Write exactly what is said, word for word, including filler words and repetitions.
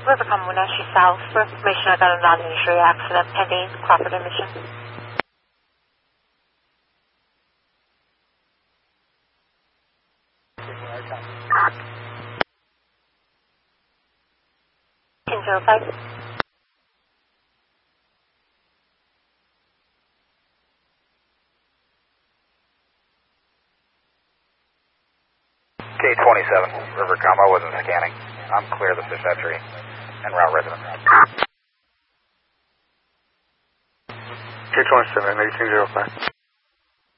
Rivercom Wenatchee South. For information about a non-injury accident pending Crawford admission. ten zero five. K twenty-seven, Rivercom, I wasn't scanning. I'm clear of the fish hatchery and route residence. K twenty-seven, eighteen zero five.